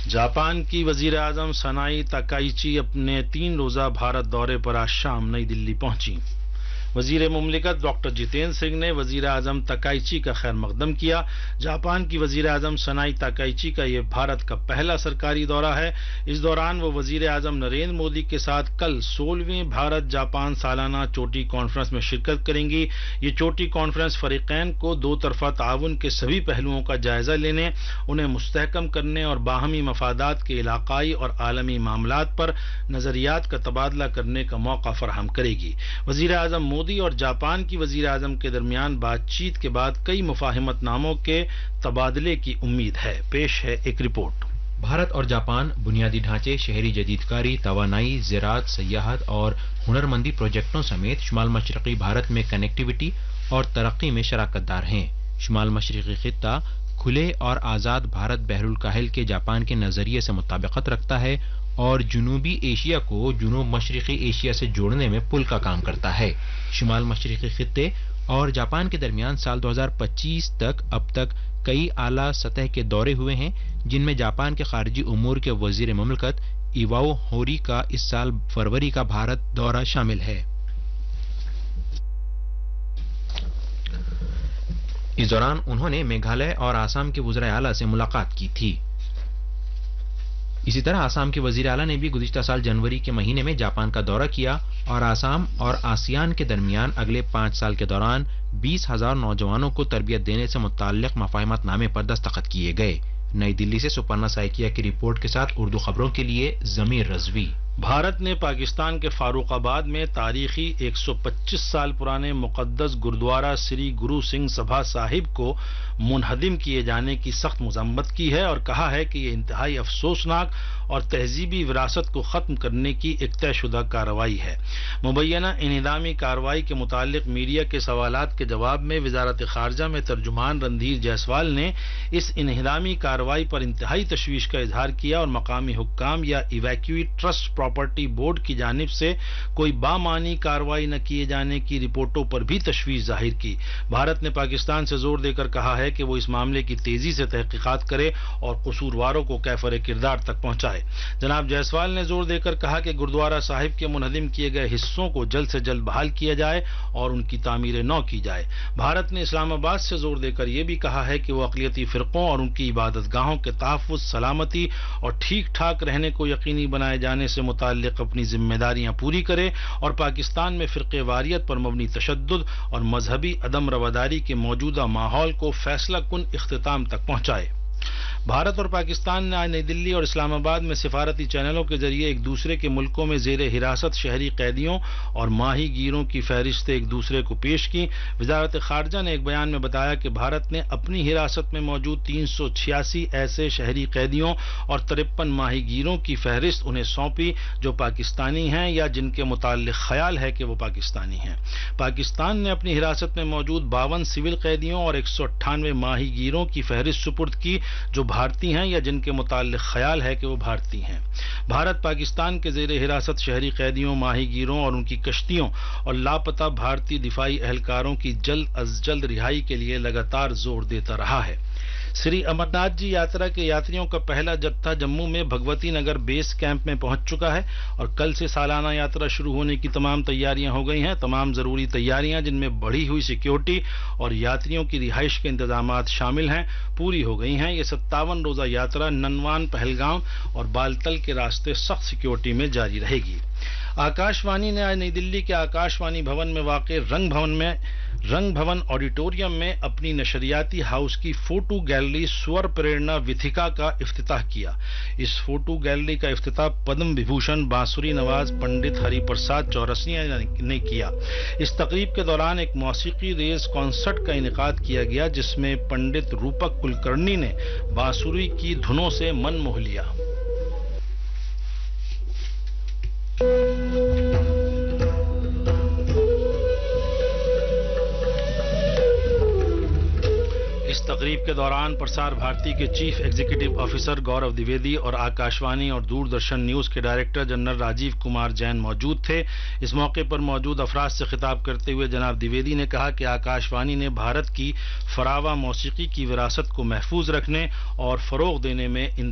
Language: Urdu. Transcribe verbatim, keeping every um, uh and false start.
جاپان کی وزیر اعظم سنائی تاکائچی اپنے تین روزہ بھارت دورے پر آج شام نئی دلی پہنچی۔ وزیر مملکت ڈاکٹر جتیندر سنگھ نے وزیر اعظم تاکائچی کا خیر مقدم کیا۔ جاپان کی وزیر اعظم سنائی تاکائچی کا یہ بھارت کا پہلا سرکاری دورہ ہے۔ اس دوران وہ وزیر اعظم نریندر مودی کے ساتھ کل سولہویں بھارت جاپان سالانہ چوٹی کانفرنس میں شرکت کریں گی۔ یہ چوٹی کانفرنس فریقین کو دو طرفہ تعاون کے سبھی پہلوؤں کا جائزہ لینے، انہیں مستحکم کرنے اور باہمی مفادات کے علاقائی اور عالمی معاملات پر نظریات کا تبادلہ کرنے کا موقع فراہم کرے گی۔ وزیر اعظم مودی اور جاپان کی وزیر اعظم کے درمیان بات چیت کے بعد کئی مفاہمت ناموں کے تبادلے کی امید ہے۔ پیش ہے ایک رپورٹ۔ بھارت اور جاپان بنیادی ڈھانچے، شہری جدیدکاری، توانائی، زراعت، سیاحت اور ہنرمندی پروجیکٹوں سمیت شمال مشرقی بھارت میں کنیکٹیویٹی اور ترقی میں شراکت دار ہیں۔ شمال مشرقی خطہ کھلے اور آزاد بھارت بحر الکاہل کے جاپان کے نظریے سے مطابقت رکھتا ہے اور جنوبی ایشیا کو جنوب مشرقی ایشیا سے جوڑنے میں پل کا کام کرتا ہے۔ شمال مشرقی خطے اور جاپان کے درمیان سال دو ہزار پچیس تک اب تک کئی اعلیٰ سطح کے دورے ہوئے ہیں، جن میں جاپان کے خارجی امور کے وزیر مملکت ایواؤ ہوری کا اس سال فروری کا بھارت دورہ شامل ہے۔ اس دوران انہوں نے میگھالیہ اور آسام کے وزرائے اعلیٰ سے ملاقات کی تھی۔ اسی طرح آسام کے وزیر اعلیٰ نے بھی گزشتہ سال جنوری کے مہینے میں جاپان کا دورہ کیا اور آسام اور آسیان کے درمیان اگلے پانچ سال کے دوران بیس ہزار نوجوانوں کو تربیت دینے سے متعلق مفاہمت نامے پر دستخط کیے گئے۔ نئی دلی سے سپرنا سائکیا کی رپورٹ کے ساتھ اردو خبروں کے لیے ضمیر رضوی۔ بھارت نے پاکستان کے فاروق آباد میں تاریخی ایک سو پچیس سال پرانے مقدس گردوارہ سری گرو سنگھ سبھا صاحب کو منہدم کیے جانے کی سخت مذمت کی ہے اور کہا ہے کہ یہ انتہائی افسوسناک اور تہذیبی وراثت کو ختم کرنے کی ایک طے شدہ کارروائی ہے۔ مبینہ انہدامی کارروائی کے متعلق میڈیا کے سوالات کے جواب میں وزارت خارجہ میں ترجمان رندھیر جیسوال نے اس انہدامی کارروائی پر انتہائی تشویش کا اظہار کیا اور مقامی حکام یا ایویکیوٹ ٹرسٹ پراپرٹی بورڈ کی جانب سے کوئی بامعنی کارروائی نہ کیے جانے کی رپورٹوں پر بھی تشویش ظاہر کی۔ بھارت نے پاکستان سے زور دے کر کہا ہے کہ وہ اس معاملے کی تیزی سے تحقیقات کرے اور قصورواروں کو کیفر کردار تک پہنچائے۔ جناب جیسوال نے زور دے کر کہا کہ گردوارہ صاحب کے منہدم کیے گئے حصوں کو جلد سے جلد بحال کیا جائے اور ان کی تعمیر نو کی جائے۔ بھارت نے اسلام آباد سے زور دے کر یہ بھی کہا ہے کہ وہ اقلیتی فرقوں اور ان کی عبادت گاہوں کے تحفظ، سلامتی اور ٹھیک ٹھاک رہنے کو یقینی بنائے جانے سے متعلق اپنی ذمہ داریاں پوری کرے اور پاکستان میں فرقے واریت پر مبنی تشدد اور مذہبی عدم رواداری کے موجودہ ماحول کو فیصلہ کن اختتام تک پہنچائے۔ بھارت اور پاکستان نے آج نئی دلی اور اسلام آباد میں سفارتی چینلوں کے ذریعے ایک دوسرے کے ملکوں میں زیر حراست شہری قیدیوں اور ماہی گیروں کی فہرستیں ایک دوسرے کو پیش کی۔ وزارت خارجہ نے ایک بیان میں بتایا کہ بھارت نے اپنی حراست میں موجود تین سو چھیاسی ایسے شہری قیدیوں اور ترپن ماہی گیروں کی فہرست انہیں سونپی جو پاکستانی ہیں یا جن کے متعلق خیال ہے کہ وہ پاکستانی ہیں۔ پاکستان نے اپنی حراست میں موجود باون سول قیدیوں اور ایک سو اٹھانوے ماہی گیروں کی فہرست سپرد کی جو بھارتی ہیں یا جن کے متعلق خیال ہے کہ وہ بھارتی ہیں۔ بھارت پاکستان کے زیر حراست شہری قیدیوں، ماہی گیروں اور ان کی کشتیوں اور لاپتہ بھارتی دفاعی اہلکاروں کی جلد از جلد رہائی کے لیے لگاتار زور دیتا رہا ہے۔ سری امرناتھ جی یاترا کے یاتریوں کا پہلا جتھا جموں میں بھگوتی نگر بیس کیمپ میں پہنچ چکا ہے اور کل سے سالانہ یاترا شروع ہونے کی تمام تیاریاں ہو گئی ہیں۔ تمام ضروری تیاریاں جن میں بڑھی ہوئی سیکیورٹی اور یاتریوں کی رہائش کے انتظامات شامل ہیں پوری ہو گئی ہیں۔ یہ ستاون روزہ یاترا ننوان، پہلگام اور بالتل کے راستے سخت سیکیورٹی میں جاری رہے گی۔ آکاش وانی نے آج نئی دلی کے آکاش وانی بھون میں واقع رنگ بھون میں رنگ بھون آڈیٹوریم میں اپنی نشریاتی ہاؤس کی فوٹو گیلری سور پریرنا وتھیکا کا افتتاح کیا۔ اس فوٹو گیلری کا افتتاح پدم وبھوشن بانسری نواز پنڈت ہری پرساد چورسیا نے کیا۔ اس تقریب کے دوران ایک موسیقی ریز کنسرٹ کا انعقاد کیا گیا جس میں پنڈت روپک کلکرنی نے بانسری کی دھنوں سے من موہ لیا۔ اس تقریب کے دوران پرسار بھارتی کے چیف ایگزیکٹو آفیسر گورو دویدی اور آکاشوانی اور دوردرشن نیوز کے ڈائریکٹر جنرل راجیو کمار جین موجود تھے۔ اس موقع پر موجود افراد سے خطاب کرتے ہوئے جناب دویدی نے کہا کہ آکاشوانی نے بھارت کی فراوان موسیقی کی وراثت کو محفوظ رکھنے اور فروغ دینے میں